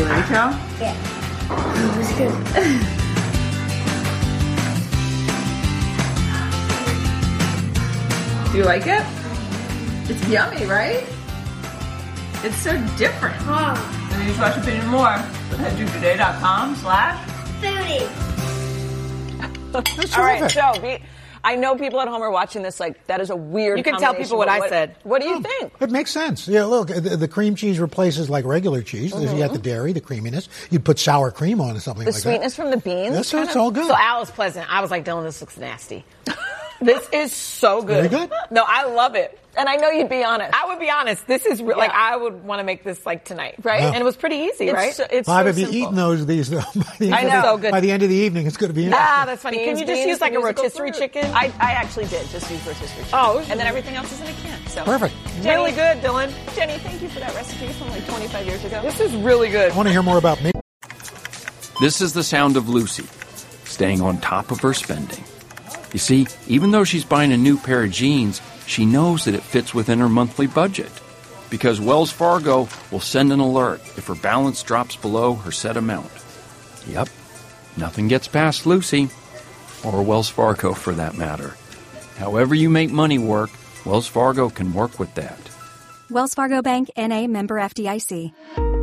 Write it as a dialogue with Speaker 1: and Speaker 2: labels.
Speaker 1: Rachel?
Speaker 2: Yeah. It was good.
Speaker 1: Do you like it? It's yummy, right? It's so different. And you should watch Opinion More. Head to today.com/foodie.
Speaker 3: All right, so I know people at home are watching this like, that is a weird
Speaker 4: You can tell people what I said.
Speaker 3: What do you think?
Speaker 5: It makes sense. Yeah, look, the cream cheese replaces like regular cheese. You got the dairy, the creaminess. You'd put sour cream on or something like that.
Speaker 3: The sweetness from the beans.
Speaker 5: That's it's all good.
Speaker 4: So Al was pleasant. I was like, Dylan, this looks nasty.
Speaker 3: This is so good.
Speaker 5: Very good.
Speaker 3: No, I love it. And I know you'd be honest.
Speaker 4: I would be honest. This is like, I would want to make this like tonight.
Speaker 3: Right?
Speaker 5: Yeah.
Speaker 4: And it was pretty easy, right?
Speaker 3: It's
Speaker 5: Bob,
Speaker 3: so
Speaker 5: if you
Speaker 3: simple.
Speaker 5: eaten these though,
Speaker 3: I know.
Speaker 4: So good.
Speaker 5: by the end of the evening, it's going to be interesting.
Speaker 4: Ah, that's funny. Can you just use like a rotisserie chicken?
Speaker 3: I actually did just use rotisserie chicken.
Speaker 4: Oh.
Speaker 3: And then everything else is in a can. So
Speaker 5: Perfect.
Speaker 4: Really good, Dylan.
Speaker 3: Jenny, thank you for that recipe from like 25 years ago.
Speaker 4: This is really good.
Speaker 5: I want to hear more about me.
Speaker 6: This is the sound of Lucy, staying on top of her spending. You see, even though she's buying a new pair of jeans, she knows that it fits within her monthly budget. Because Wells Fargo will send an alert if her balance drops below her set amount. Yep, nothing gets past Lucy, or Wells Fargo for that matter. However you make money work, Wells Fargo can work with that.
Speaker 7: Wells Fargo Bank, N.A., member FDIC.